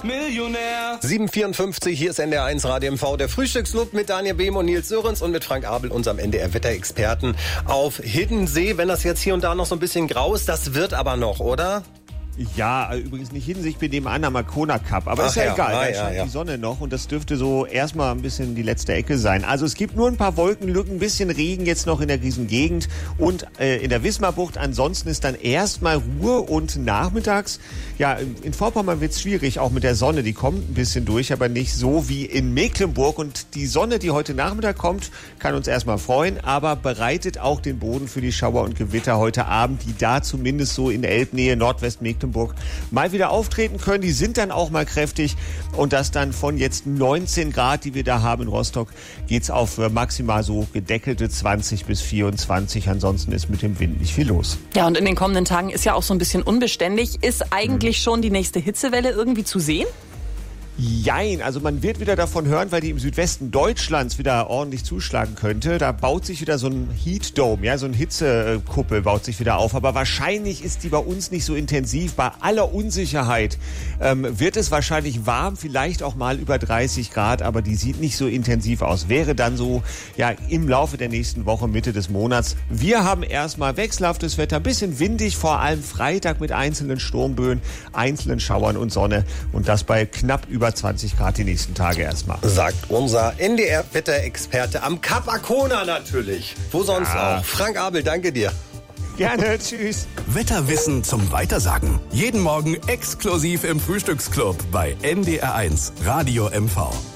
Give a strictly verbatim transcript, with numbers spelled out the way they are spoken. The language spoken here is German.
fast Millionär. sieben Uhr vierundfünfzig, hier ist N D R eins Radio M V, der Frühstücksclub mit Daniel Behm und Nils Sörensen und mit Frank Abel, unserem N D R-Wetterexperten auf Hiddensee. Wenn das jetzt hier und da noch so ein bisschen grau ist, das wird aber noch, oder? Ja, übrigens nicht Hiddensee, ich bin nebenan am Arkona Cup. Aber Ach ist ja, ja, egal, ah, da ja, scheint ja. die Sonne noch und das dürfte so erstmal ein bisschen die letzte Ecke sein. Also es gibt nur ein paar Wolkenlücken, ein bisschen Regen jetzt noch in der Riesengegend und äh, in der Wismarbucht. Ansonsten ist dann erstmal Ruhe und nachmittags, ja, in Vorpommern wird es schwierig, auch mit der Sonne, die kommt ein bisschen durch, aber nicht so wie in Mecklenburg. Und die Sonne, die heute Nachmittag kommt, kann uns erstmal freuen, aber bereitet auch den Boden für die Schauer und Gewitter heute Abend, die da zumindest so in Elbnähe, Nordwest-Mecklenburg mal wieder auftreten können. Die sind dann auch mal kräftig und das dann von jetzt neunzehn Grad, die wir da haben in Rostock, geht's auf maximal so gedeckelte zwanzig bis vierundzwanzig. Ansonsten ist mit dem Wind nicht viel los. Ja, und in den kommenden Tagen ist ja auch so ein bisschen unbeständig. Ist eigentlich hm. schon die nächste Hitzewelle irgendwie zu sehen? Jein, also man wird wieder davon hören, weil die im Südwesten Deutschlands wieder ordentlich zuschlagen könnte. Da baut sich wieder so ein Heat Dome, ja, so ein Hitzekuppel baut sich wieder auf. Aber wahrscheinlich ist die bei uns nicht so intensiv. Bei aller Unsicherheit ähm, wird es wahrscheinlich warm, vielleicht auch mal über dreißig Grad, aber die sieht nicht so intensiv aus. Wäre dann so, ja, im Laufe der nächsten Woche, Mitte des Monats. Wir haben erstmal wechselhaftes Wetter, ein bisschen windig, vor allem Freitag mit einzelnen Sturmböen, einzelnen Schauern und Sonne. Und das bei knapp über zwanzig Grad die nächsten Tage erstmal. Sagt unser N D R-Wetterexperte am Kap Arkona natürlich. Wo sonst Ja. auch. Frank Abel, danke dir. Gerne, tschüss. Wetterwissen zum Weitersagen. Jeden Morgen exklusiv im Frühstücksclub bei N D R eins Radio M V.